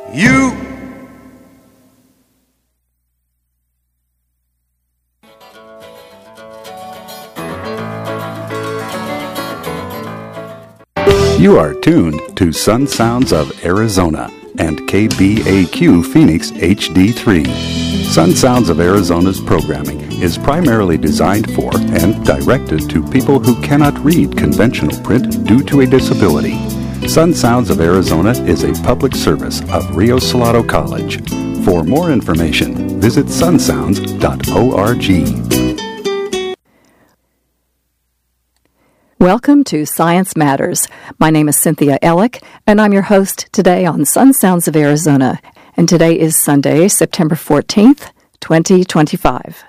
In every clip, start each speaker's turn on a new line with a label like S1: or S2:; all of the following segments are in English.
S1: You.
S2: You are tuned to Sun Sounds of Arizona and KBAQ Phoenix HD3. Sun Sounds of Arizona's programming is primarily designed for and directed to people who cannot read conventional print due to a disability. Sun Sounds of Arizona is a public service of Rio Salado College. For more information, visit sunsounds.org.
S3: Welcome to Science Matters. My name is Cynthia Ellick, and I'm your host today on Sun Sounds of Arizona. And today is Sunday, September 14th, 2025.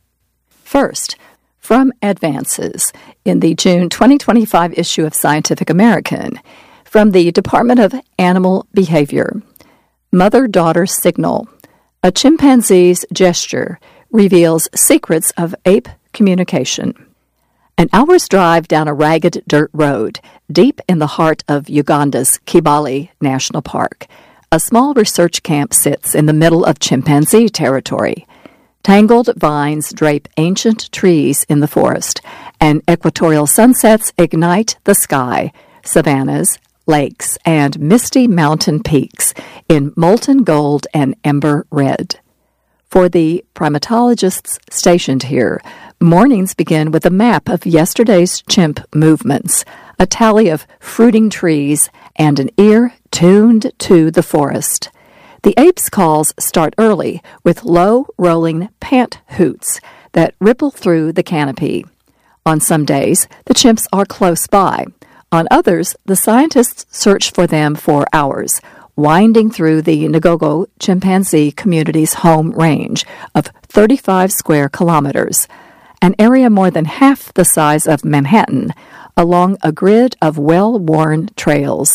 S3: First, from Advances in the June 2025 issue of Scientific American, from the Department of Animal Behavior, Mother-Daughter Signal, a chimpanzee's gesture reveals secrets of ape communication. An hour's drive down a ragged dirt road, deep in the heart of Uganda's Kibale National Park, a small research camp sits in the middle of chimpanzee territory. Tangled vines drape ancient trees in the forest, and equatorial sunsets ignite the sky, savannas, lakes, and misty mountain peaks in molten gold and ember red. For the primatologists stationed here, mornings begin with a map of yesterday's chimp movements, a tally of fruiting trees, and an ear tuned to the forest. The apes' calls start early with low, rolling pant hoots that ripple through the canopy. On some days, the chimps are close by. On others, the scientists search for them for hours, winding through the Ngogo chimpanzee community's home range of 35 square kilometers, an area more than half the size of Manhattan, along a grid of well-worn trails.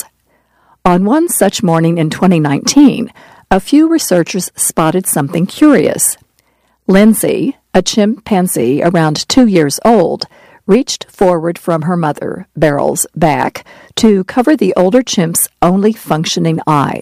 S3: On one such morning in 2019, a few researchers spotted something curious. Lindsay, a chimpanzee around 2 years old, reached forward from her mother, Beryl's, back to cover the older chimp's only functioning eye.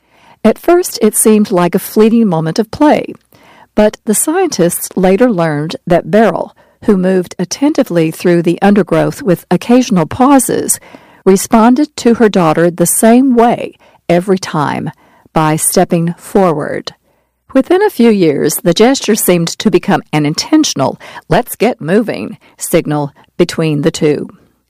S3: At first, it seemed like a fleeting moment of play, but the scientists later learned that Beryl, who moved attentively through the undergrowth with occasional pauses, responded to her daughter the same way every time, by stepping forward. Within a few years, the gesture seemed to become an intentional, let's get moving, signal between the two.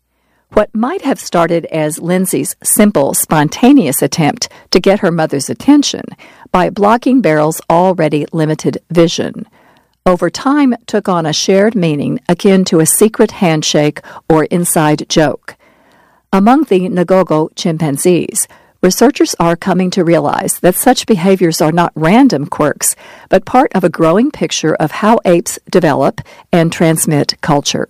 S3: What might have started as Lindsay's simple, spontaneous attempt to get her mother's attention by blocking Beryl's already limited vision, over time took on a shared meaning akin to a secret handshake or inside joke. Among the Ngogo chimpanzees, researchers are coming to realize that such behaviors are not random quirks, but part of a growing picture of how apes develop and transmit culture.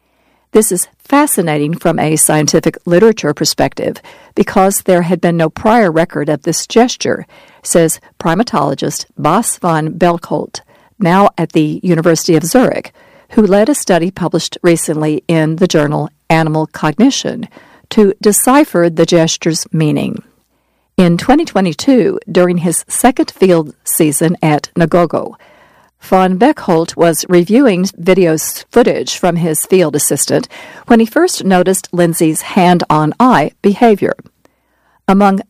S3: This is fascinating from a scientific literature perspective because there had been no prior record of this gesture, says primatologist Bas van Belkolt, now at the University of Zurich, who led a study published recently in the journal Animal Cognition to decipher the gesture's meaning. In 2022, during his second field season at Ngogo, Van Beckholt was reviewing video footage from his field assistant when he first noticed Lindsay's hand-on-eye behavior. Among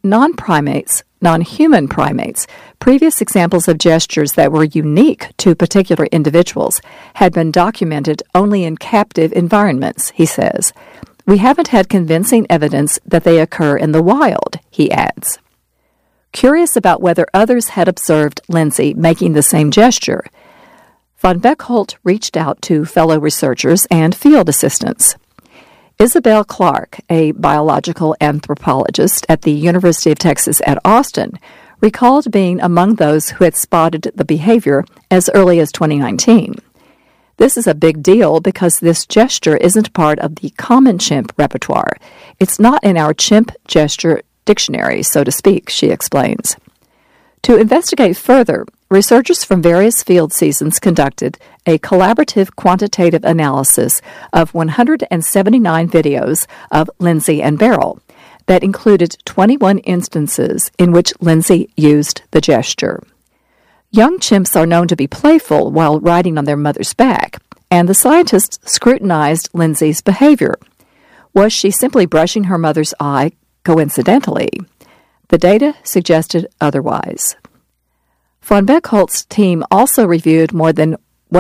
S3: non-human primates, previous examples of gestures that were unique to particular individuals had been documented only in captive environments, he says. We haven't had convincing evidence that they occur in the wild, he adds. Curious about whether others had observed Lindsay making the same gesture, Van Beckholt reached out to fellow researchers and field assistants. Isabel Clark, a biological anthropologist at the University of Texas at Austin, recalled being among those who had spotted the behavior as early as 2019. This is a big deal because this gesture isn't part of the common chimp repertoire. It's not in our chimp gesture dictionary, so to speak, she explains. To investigate further, researchers from various field seasons conducted a collaborative quantitative analysis of 179 videos of Lindsay and Beryl. that included 21 instances in which Lindsay used the gesture. Young chimps are known to be playful while riding on their mother's back, and the scientists scrutinized Lindsay's behavior. Was she simply brushing her mother's eye coincidentally? The data suggested otherwise. Von Beckholtz's team also reviewed more than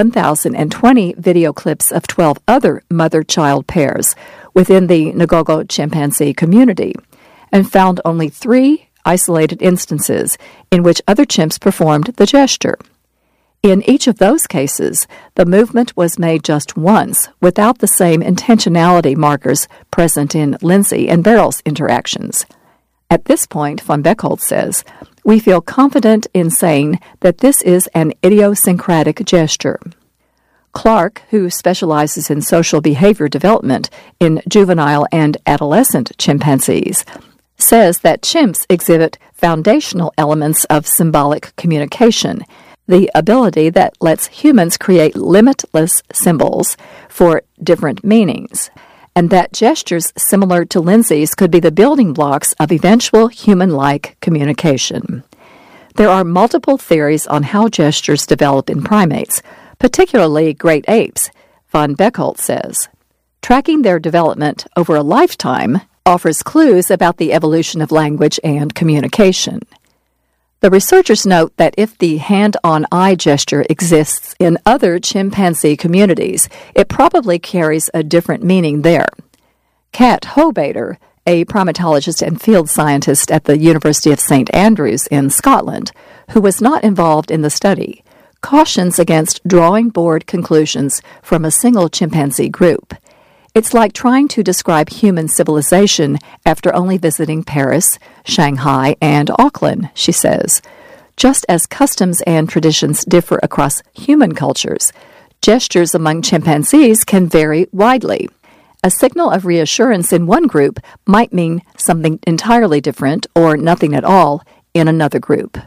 S3: 1,020 video clips of 12 other mother-child pairs within the Ngogo chimpanzee community and found only 3 isolated instances in which other chimps performed the gesture. In each of those cases, the movement was made just once without the same intentionality markers present in Lindsay and Beryl's interactions. At this point, von Beckholtz says, we feel confident in saying that this is an idiosyncratic gesture. Clark, who specializes in social behavior development in juvenile and adolescent chimpanzees, says that chimps exhibit foundational elements of symbolic communication, the ability that lets humans create limitless symbols for different meanings, and that gestures similar to Lindsay's could be the building blocks of eventual human-like communication. There are multiple theories on how gestures develop in primates, particularly great apes, von Beckholtz says. Tracking their development over a lifetime offers clues about the evolution of language and communication. The researchers note that if the hand-on-eye gesture exists in other chimpanzee communities, it probably carries a different meaning there. Kat Hobater, a primatologist and field scientist at the University of St. Andrews in Scotland, who was not involved in the study, cautions against drawing broad conclusions from a single chimpanzee group. It's like trying to describe human civilization after only visiting Paris, Shanghai, and Auckland, she says. Just as customs and traditions differ across human cultures, gestures among chimpanzees can vary widely. A signal of reassurance in one group might mean something entirely different or nothing at all in another group.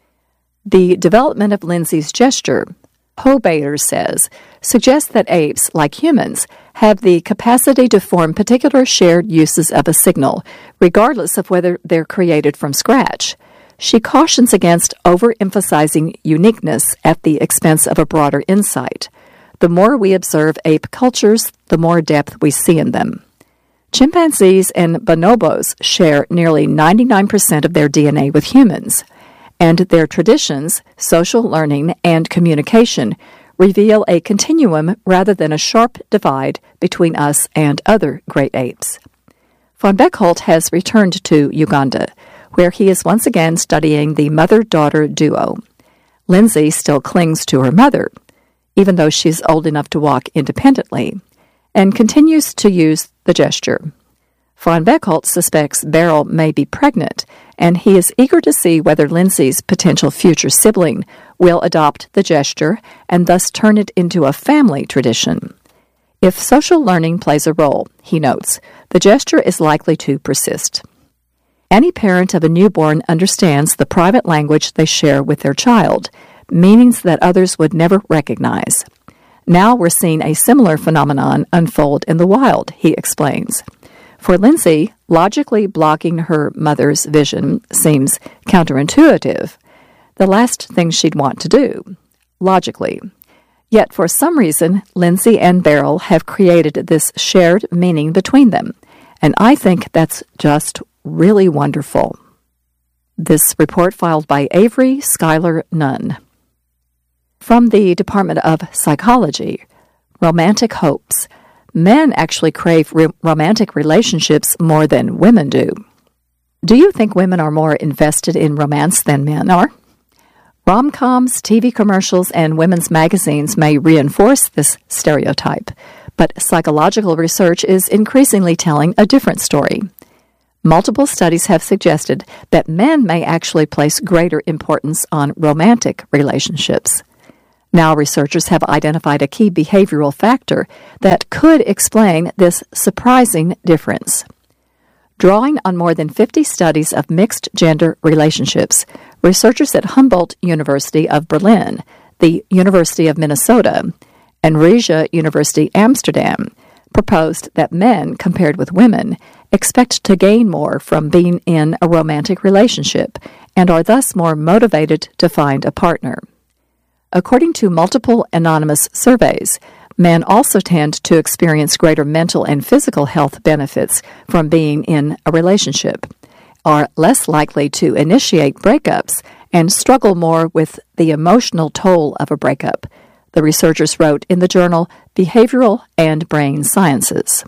S3: The development of Lindsay's gesture, Hobater says, suggests that apes, like humans, have the capacity to form particular shared uses of a signal, regardless of whether they're created from scratch. She cautions against overemphasizing uniqueness at the expense of a broader insight. The more we observe ape cultures, the more depth we see in them. Chimpanzees and bonobos share nearly 99% of their DNA with humans, and their traditions, social learning, and communication reveal a continuum rather than a sharp divide between us and other great apes. Von Beckholtz has returned to Uganda, where he is once again studying the mother-daughter duo. Lindsay still clings to her mother, even though she's old enough to walk independently, and continues to use the gesture. Von Beckholtz suspects Beryl may be pregnant, and he is eager to see whether Lindsay's potential future sibling will adopt the gesture and thus turn it into a family tradition. If social learning plays a role, he notes, the gesture is likely to persist. Any parent of a newborn understands the private language they share with their child, meanings that others would never recognize. Now we're seeing a similar phenomenon unfold in the wild, he explains. For Lindsay, logically blocking her mother's vision seems counterintuitive, the last thing she'd want to do, logically. Yet for some reason, Lindsay and Beryl have created this shared meaning between them, and I think that's just really wonderful. This report filed by Avery Schuyler Nunn. From the Department of Psychology, Romantic Hopes. Men actually crave romantic relationships more than women do. Do you think women are more invested in romance than men are? Rom-coms, TV commercials, and women's magazines may reinforce this stereotype, but psychological research is increasingly telling a different story. Multiple studies have suggested that men may actually place greater importance on romantic relationships. Now researchers have identified a key behavioral factor that could explain this surprising difference. Drawing on more than 50 studies of mixed-gender relationships, researchers at Humboldt University of Berlin, the University of Minnesota, and Rijeka University Amsterdam proposed that men, compared with women, expect to gain more from being in a romantic relationship and are thus more motivated to find a partner. According to multiple anonymous surveys, men also tend to experience greater mental and physical health benefits from being in a relationship, are less likely to initiate breakups, and struggle more with the emotional toll of a breakup, the researchers wrote in the journal Behavioral and Brain Sciences.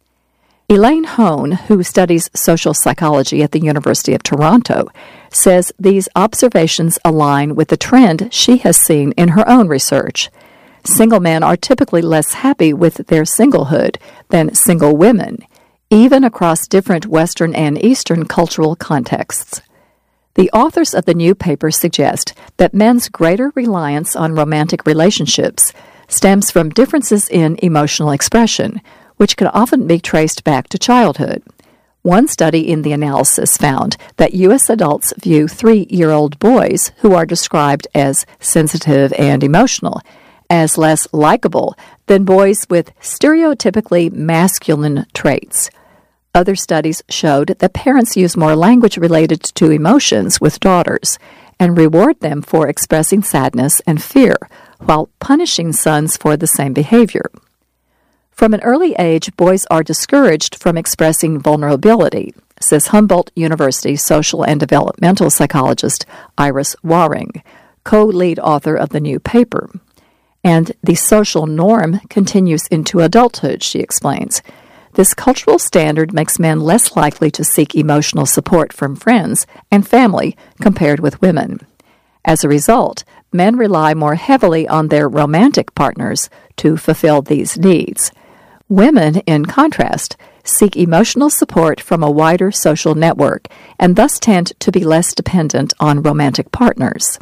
S3: Elaine Hone, who studies social psychology at the University of Toronto, says these observations align with the trend she has seen in her own research. Single men are typically less happy with their singlehood than single women, even across different Western and Eastern cultural contexts. The authors of the new paper suggest that men's greater reliance on romantic relationships stems from differences in emotional expression, which can often be traced back to childhood. One study in the analysis found that U.S. adults view 3-year-old boys who are described as sensitive and emotional as less likable than boys with stereotypically masculine traits. Other studies showed that parents use more language related to emotions with daughters and reward them for expressing sadness and fear, while punishing sons for the same behavior. From an early age, boys are discouraged from expressing vulnerability, says Humboldt University social and developmental psychologist Iris Waring, co-lead author of the new paper. And the social norm continues into adulthood, she explains. This cultural standard makes men less likely to seek emotional support from friends and family compared with women. As a result, men rely more heavily on their romantic partners to fulfill these needs. Women, in contrast, seek emotional support from a wider social network and thus tend to be less dependent on romantic partners.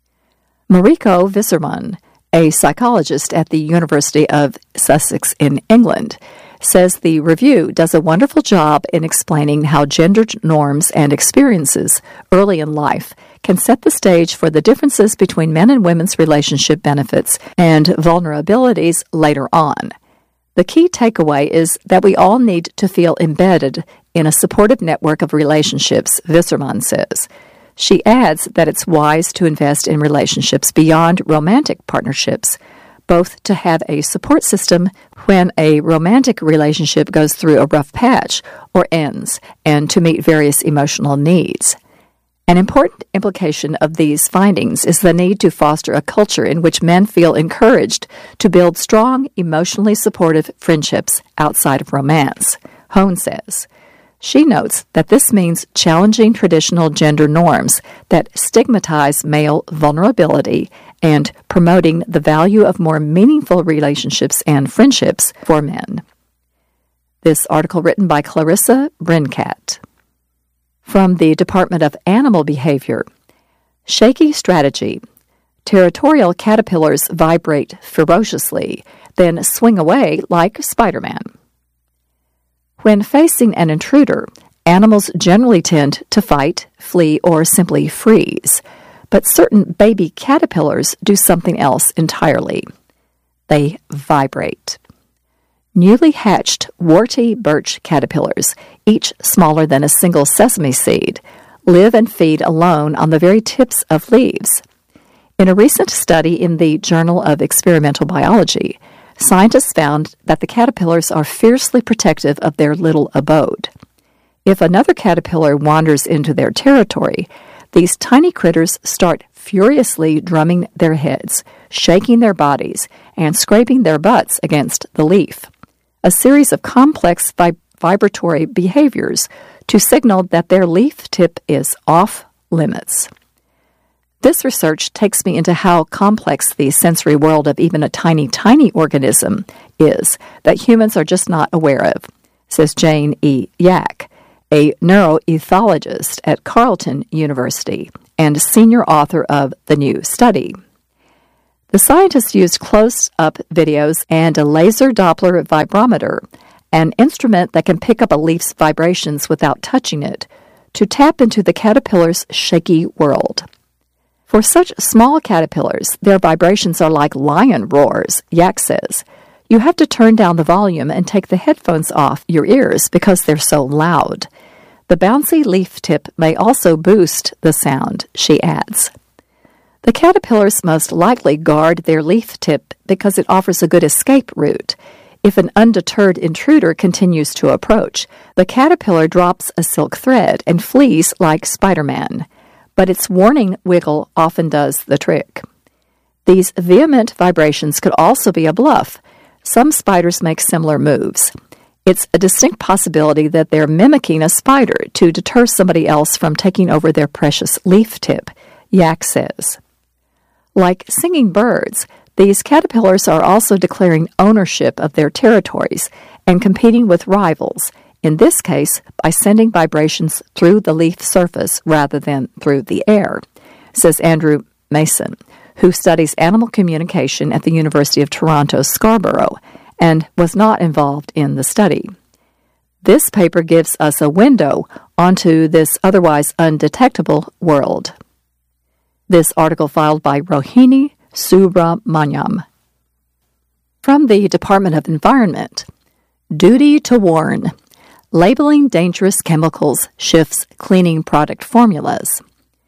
S3: Mariko Visserman, a psychologist at the University of Sussex in England, says the review does a wonderful job in explaining how gendered norms and experiences early in life can set the stage for the differences between men and women's relationship benefits and vulnerabilities later on. The key takeaway is that we all need to feel embedded in a supportive network of relationships, Visserman says. She adds that it's wise to invest in relationships beyond romantic partnerships, both to have a support system when a romantic relationship goes through a rough patch or ends, and to meet various emotional needs. An important implication of these findings is the need to foster a culture in which men feel encouraged to build strong, emotionally supportive friendships outside of romance, Hone says. She notes that this means challenging traditional gender norms that stigmatize male vulnerability and promoting the value of more meaningful relationships and friendships for men. This article written by Clarissa Brincat. From the Department of Animal Behavior, shaky strategy. Territorial caterpillars vibrate ferociously, then swing away like Spider-Man. When facing an intruder, animals generally tend to fight, flee, or simply freeze. But certain baby caterpillars do something else entirely. They vibrate. Newly hatched warty birch caterpillars, each smaller than a single sesame seed, live and feed alone on the very tips of leaves. In a recent study in the Journal of Experimental Biology, scientists found that the caterpillars are fiercely protective of their little abode. If another caterpillar wanders into their territory, these tiny critters start furiously drumming their heads, shaking their bodies, and scraping their butts against the leaf. A series of complex vibratory behaviors to signal that their leaf tip is off limits. This research takes me into how complex the sensory world of even a tiny organism is that humans are just not aware of, says Jane E. Yak, a neuroethologist at Carleton University and senior author of the new study. The scientists used close-up videos and a laser Doppler vibrometer, an instrument that can pick up a leaf's vibrations without touching it, to tap into the caterpillar's shaky world. For such small caterpillars, their vibrations are like lion roars, Yak says. You have to turn down the volume and take the headphones off your ears because they're so loud. The bouncy leaf tip may also boost the sound, she adds. The caterpillars most likely guard their leaf tip because it offers a good escape route. If an undeterred intruder continues to approach, the caterpillar drops a silk thread and flees like Spider-Man. But its warning wiggle often does the trick. These vehement vibrations could also be a bluff. Some spiders make similar moves. It's a distinct possibility that they're mimicking a spider to deter somebody else from taking over their precious leaf tip, Yak says. Like singing birds, these caterpillars are also declaring ownership of their territories and competing with rivals, in this case by sending vibrations through the leaf surface rather than through the air, says Andrew Mason, who studies animal communication at the University of Toronto, Scarborough, and was not involved in the study. This paper gives us a window onto this otherwise undetectable world. This article filed by Rohini Subramanyam. From the Department of Environment, Duty to Warn. Labeling dangerous chemicals shifts cleaning product formulas.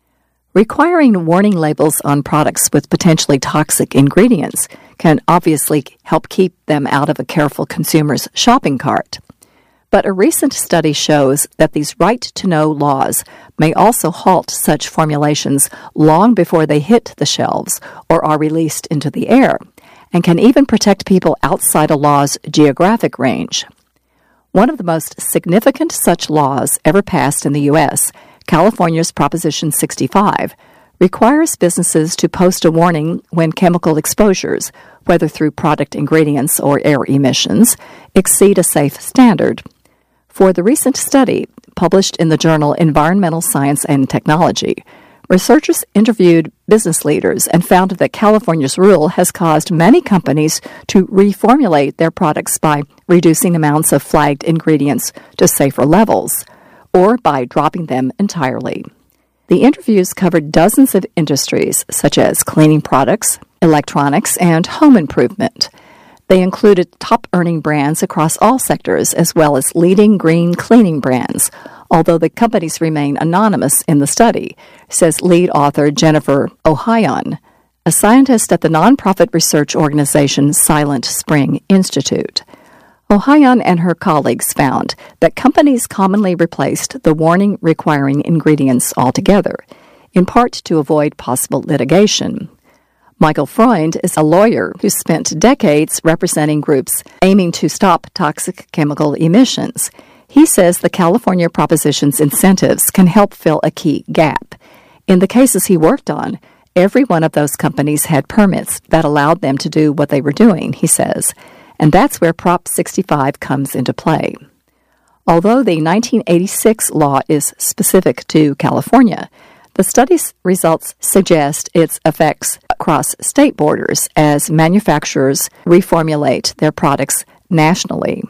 S3: Requiring warning labels on products with potentially toxic ingredients can obviously help keep them out of a careful consumer's shopping cart. But a recent study shows that these right-to-know laws may also halt such formulations long before they hit the shelves or are released into the air, and can even protect people outside a law's geographic range. One of the most significant such laws ever passed in the U.S., California's Proposition 65, requires businesses to post a warning when chemical exposures, whether through product ingredients or air emissions, exceed a safe standard. For the recent study, published in the journal Environmental Science and Technology, researchers interviewed business leaders and found that California's rule has caused many companies to reformulate their products by reducing amounts of flagged ingredients to safer levels, or by dropping them entirely. The interviews covered dozens of industries, such as cleaning products, electronics, and home improvement. They included top-earning brands across all sectors, as well as leading green cleaning brands, although the companies remain anonymous in the study, says lead author Jennifer Ohayon, a scientist at the nonprofit research organization Silent Spring Institute. Ohayon and her colleagues found that companies commonly replaced the warning requiring ingredients altogether, in part to avoid possible litigation. Michael Freund is a lawyer who spent decades representing groups aiming to stop toxic chemical emissions. He says the California Proposition's incentives can help fill a key gap. In the cases he worked on, every one of those companies had permits that allowed them to do what they were doing, he says, and that's where Prop 65 comes into play. Although the 1986 law is specific to California, the study's results suggest its effects across state borders as manufacturers reformulate their products nationally.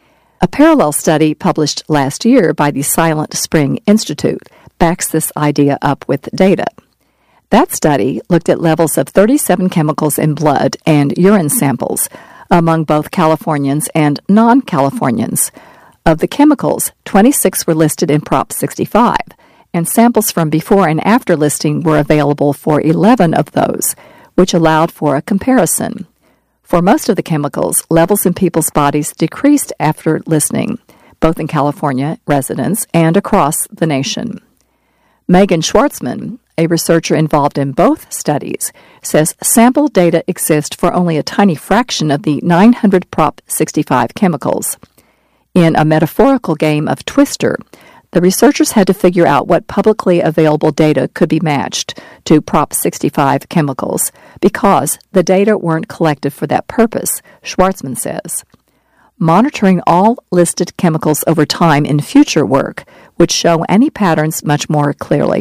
S3: A parallel study published last year by the Silent Spring Institute backs this idea up with data. That study looked at levels of 37 chemicals in blood and urine samples among both Californians and non-Californians. Of the chemicals, 26 were listed in Prop 65, and samples from before and after listing were available for 11 of those, which allowed for a comparison. For most of the chemicals, levels in people's bodies decreased after listing, both in California residents and across the nation. Megan Schwartzman, a researcher involved in both studies, says sample data exist for only a tiny fraction of the 900 Prop 65 chemicals. In a metaphorical game of Twister, the researchers had to figure out what publicly available data could be matched to Prop 65 chemicals because the data weren't collected for that purpose, Schwartzman says. Monitoring all listed chemicals over time in future work would show any patterns much more clearly.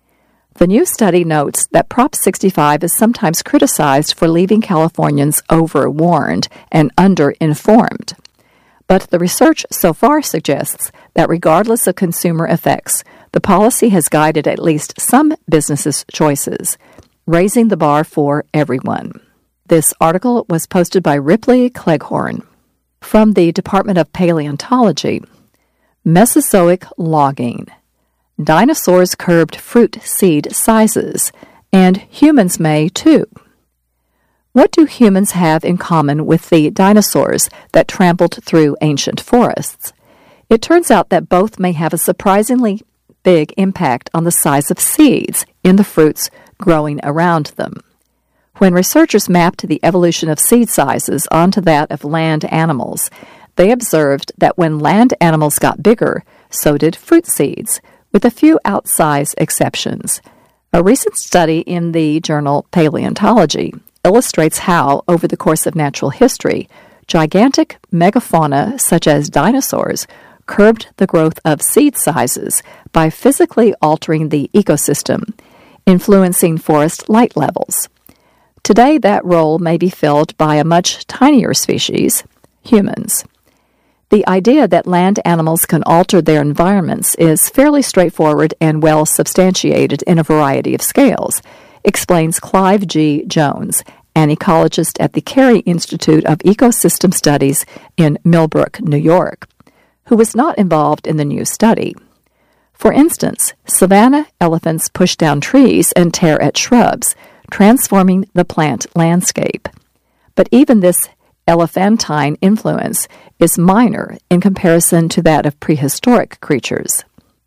S3: The new study notes that Prop 65 is sometimes criticized for leaving Californians overwarned and underinformed. But the research so far suggests that regardless of consumer effects, the policy has guided at least some businesses' choices, raising the bar for everyone. This article was posted by Ripley Cleghorn. From the Department of Paleontology, Mesozoic logging. Dinosaurs curbed fruit seed sizes, and humans may too. What do humans have in common with the dinosaurs that trampled through ancient forests? It turns out that both may have a surprisingly big impact on the size of seeds in the fruits growing around them. When researchers mapped the evolution of seed sizes onto that of land animals, they observed that when land animals got bigger, so did fruit seeds, with a few outsized exceptions. A recent study in the journal Paleontology illustrates how, over the course of natural history, gigantic megafauna such as dinosaurs curbed the growth of seed sizes by physically altering the ecosystem, influencing forest light levels. Today, that role may be filled by a much tinier species, humans. The idea that land animals can alter their environments is fairly straightforward and well substantiated in a variety of scales, explains Clive G. Jones, an ecologist at the Carey Institute of Ecosystem Studies in Millbrook, New York, who was not involved in the new study. For instance, savanna elephants push down trees and tear at shrubs, transforming the plant landscape. But even this elephantine influence is minor in comparison to that of prehistoric creatures.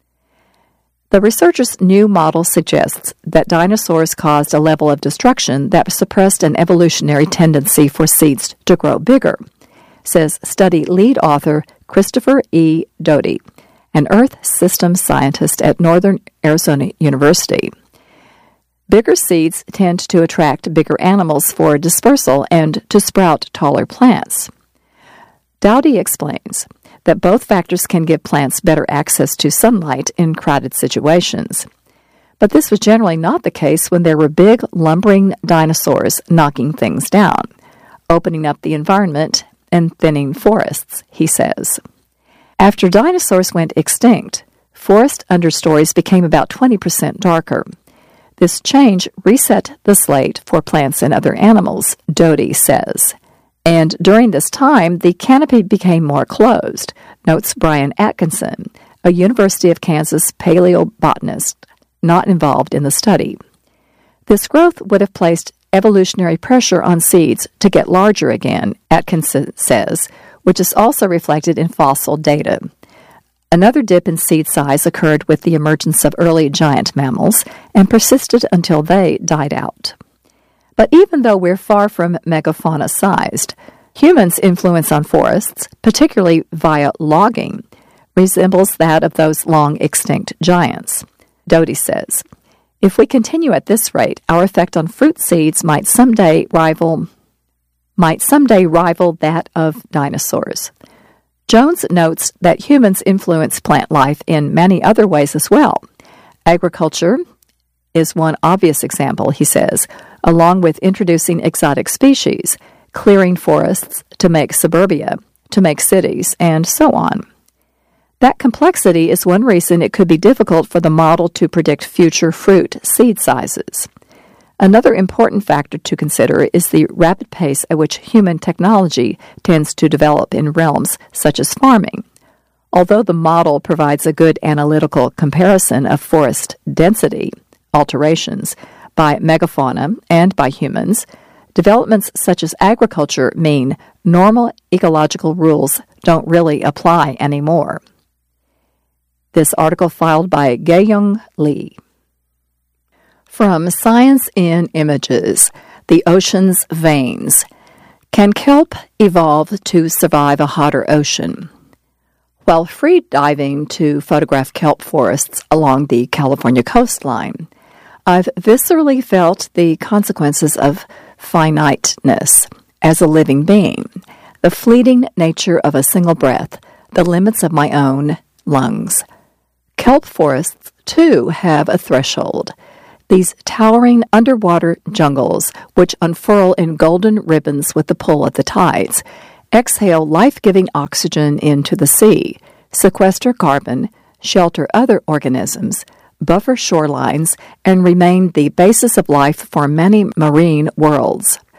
S3: The researchers' new model suggests that dinosaurs caused a level of destruction that suppressed an evolutionary tendency for seeds to grow bigger, says study lead author Christopher E. Doty, an Earth systems scientist at Northern Arizona University. Bigger seeds tend to attract bigger animals for dispersal and to sprout taller plants. Dowdy explains that both factors can give plants better access to sunlight in crowded situations. But this was generally not the case when there were big, lumbering dinosaurs knocking things down, opening up the environment and thinning forests, he says. After dinosaurs went extinct, forest understories became about 20% darker. This change reset the slate for plants and other animals, Doty says. And during this time, the canopy became more closed, notes Brian Atkinson, a University of Kansas paleobotanist not involved in the study. This growth would have placed evolutionary pressure on seeds to get larger again, Atkinson says, which is also reflected in fossil data. Another dip in seed size occurred with the emergence of early giant mammals and persisted until they died out. But even though we're far from megafauna-sized, humans' influence on forests, particularly via logging, resembles that of those long-extinct giants. Doty says, if we continue at this rate, our effect on fruit seeds might someday rival that of dinosaurs. Jones notes that humans influence plant life in many other ways as well. Agriculture is one obvious example, he says, along with introducing exotic species, clearing forests to make suburbia, to make cities, and so on. That complexity is one reason it could be difficult for the model to predict future fruit seed sizes. Another important factor to consider is the rapid pace at which human technology tends to develop in realms such as farming. Although the model provides a good analytical comparison of forest density alterations by megafauna and by humans, developments such as agriculture mean normal ecological rules don't really apply anymore. This article filed by Gae-Young Lee. From Science in Images, The Ocean's Veins. Can kelp evolve to survive a hotter ocean? While free diving to photograph kelp forests along the California coastline, I've viscerally felt the consequences of finiteness as a living being, the fleeting nature of a single breath, the limits of my own lungs. Kelp forests, too, have a threshold. These towering underwater jungles, which unfurl in golden ribbons with the pull of the tides, exhale life-giving oxygen into the sea, sequester carbon, shelter other organisms, buffer shorelines, and remain the basis of life for many marine worlds.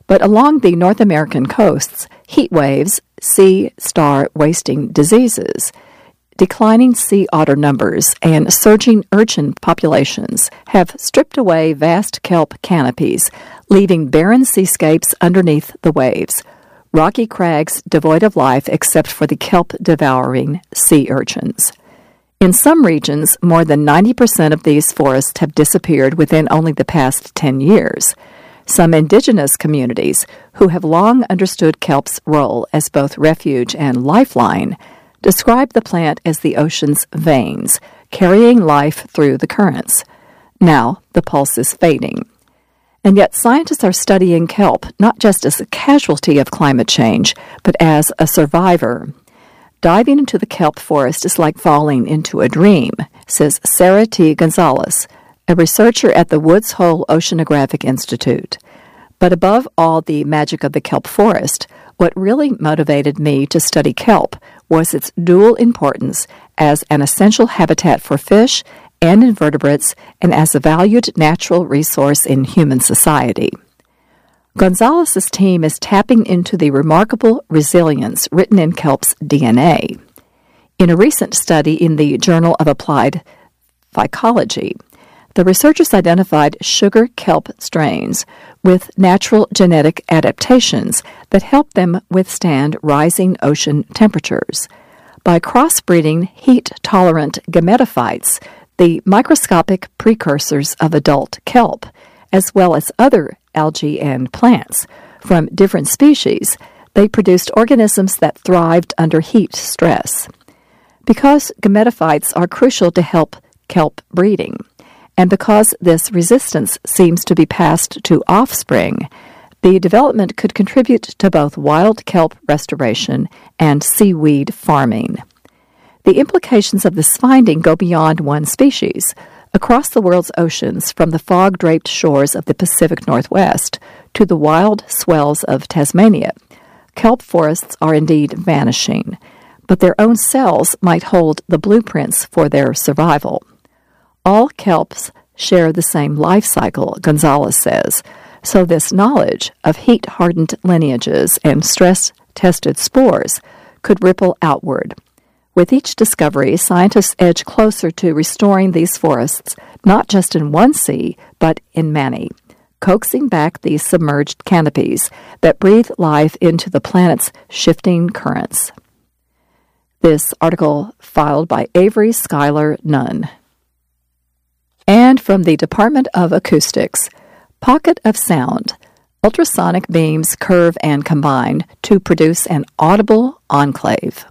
S3: But along the North American coasts, heat waves, sea star wasting diseases, declining sea otter numbers, and surging urchin populations have stripped away vast kelp canopies, leaving barren seascapes underneath the waves, rocky crags devoid of life except for the kelp-devouring sea urchins. In some regions, more than 90% of these forests have disappeared within only the past 10 years. Some indigenous communities, who have long understood kelp's role as both refuge and lifeline, describe the plant as the ocean's veins, carrying life through the currents. Now, the pulse is fading. And yet scientists are studying kelp not just as a casualty of climate change, but as a survivor. Diving into the kelp forest is like falling into a dream, says Sarah T. Gonzalez, a researcher at the Woods Hole Oceanographic Institute. But above all the magic of the kelp forest, what really motivated me to study kelp was its dual importance as an essential habitat for fish and invertebrates and as a valued natural resource in human society. Gonzalez's team is tapping into the remarkable resilience written in kelp's DNA. In a recent study in the Journal of Applied Phycology, the researchers identified sugar kelp strains with natural genetic adaptations that help them withstand rising ocean temperatures. By crossbreeding heat-tolerant gametophytes, the microscopic precursors of adult kelp, as well as other algae and plants, from different species, they produced organisms that thrived under heat stress. Because gametophytes are crucial to help kelp breeding, and because this resistance seems to be passed to offspring, the development could contribute to both wild kelp restoration and seaweed farming. The implications of this finding go beyond one species. Across the world's oceans, from the fog-draped shores of the Pacific Northwest to the wild swells of Tasmania, kelp forests are indeed vanishing, but their own cells might hold the blueprints for their survival. All kelps share the same life cycle, Gonzalez says, so this knowledge of heat-hardened lineages and stress-tested spores could ripple outward. With each discovery, scientists edge closer to restoring these forests, not just in one sea, but in many, coaxing back these submerged canopies that breathe life into the planet's shifting currents. This article filed by Avery Schuyler Nunn. And from the Department of Acoustics, Pocket of Sound. Ultrasonic beams curve and combine to produce an audible enclave.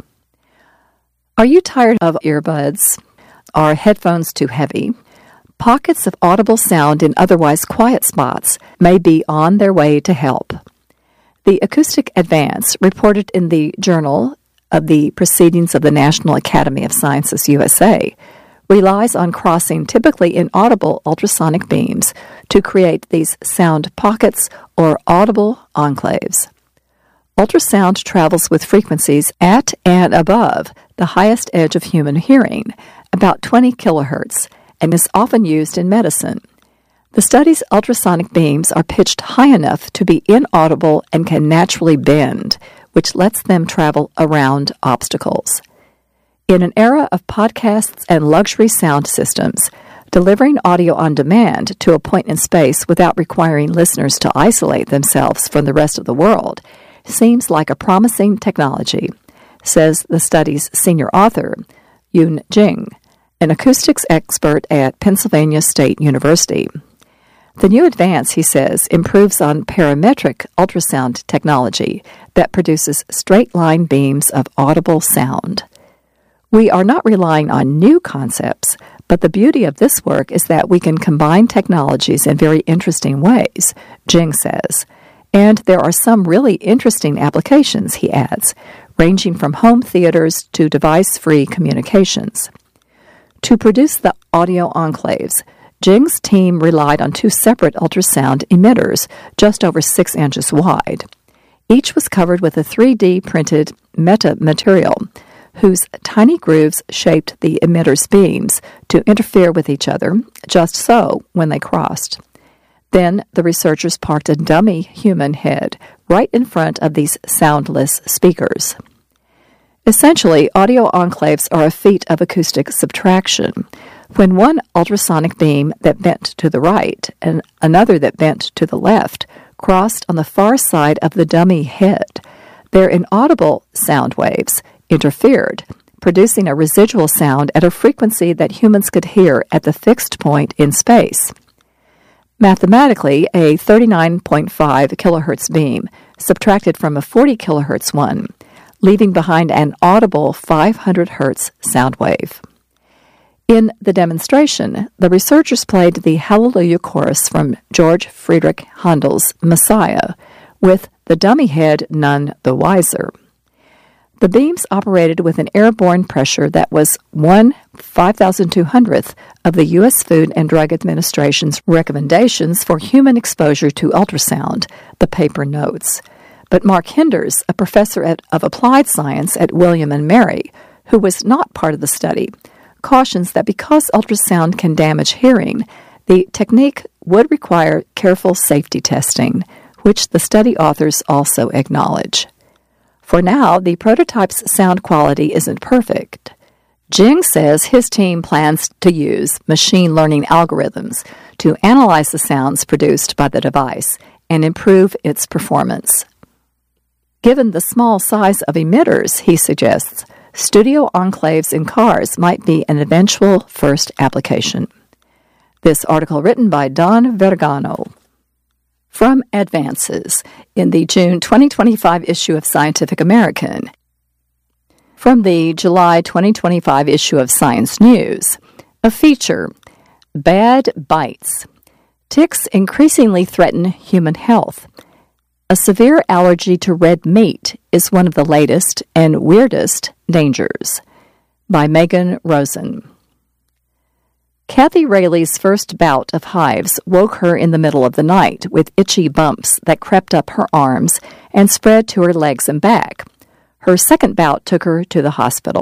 S3: Are you tired of earbuds? Are headphones too heavy? Pockets of audible sound in otherwise quiet spots may be on their way to help. The Acoustic Advance, reported in the Journal of the Proceedings of the National Academy of Sciences USA, relies on crossing typically inaudible ultrasonic beams to create these sound pockets or audible enclaves. Ultrasound travels with frequencies at and above the highest edge of human hearing, about 20 kilohertz, and is often used in medicine. The study's ultrasonic beams are pitched high enough to be inaudible and can naturally bend, which lets them travel around obstacles. In an era of podcasts and luxury sound systems, delivering audio on demand to a point in space without requiring listeners to isolate themselves from the rest of the world seems like a promising technology, says the study's senior author, Yun Jing, an acoustics expert at Pennsylvania State University. The new advance, he says, improves on parametric ultrasound technology that produces straight-line beams of audible sound. We are not relying on new concepts, but the beauty of this work is that we can combine technologies in very interesting ways, Jing says. And there are some really interesting applications, he adds, ranging from home theaters to device-free communications. To produce the audio enclaves, Jing's team relied on two separate ultrasound emitters just over 6 inches wide. Each was covered with a 3D printed metamaterial, whose tiny grooves shaped the emitter's beams to interfere with each other, just so, when they crossed. Then the researchers parked a dummy human head right in front of these soundless speakers. Essentially, audio enclaves are a feat of acoustic subtraction. When one ultrasonic beam that bent to the right and another that bent to the left crossed on the far side of the dummy head, their inaudible sound waves interfered, producing a residual sound at a frequency that humans could hear at the fixed point in space. Mathematically, a 39.5 kilohertz beam subtracted from a 40 kilohertz one, leaving behind an audible 500 hertz sound wave. In the demonstration, the researchers played the Hallelujah Chorus from George Friedrich Handel's Messiah, with the dummy head none the wiser. The beams operated with an airborne pressure that was 1/5200th of the U.S. Food and Drug Administration's recommendations for human exposure to ultrasound, the paper notes. But Mark Hinders, a professor of applied science at William & Mary, who was not part of the study, cautions that because ultrasound can damage hearing, the technique would require careful safety testing, which the study authors also acknowledge. For now, the prototype's sound quality isn't perfect. Jing says his team plans to use machine learning algorithms to analyze the sounds produced by the device and improve its performance. Given the small size of emitters, he suggests, studio enclaves in cars might be an eventual first application. This article written by Don Vergano. From Advances in the June 2025 issue of Scientific American. From the July 2025 issue of Science News, a feature, Bad Bites. Ticks increasingly threaten human health. A severe allergy to red meat is one of the latest and weirdest dangers. By Megan Rosen. Kathy Rayleigh's first bout of hives woke her in the middle of the night with itchy bumps that crept up her arms and spread to her legs and back. Her second bout took her to the hospital.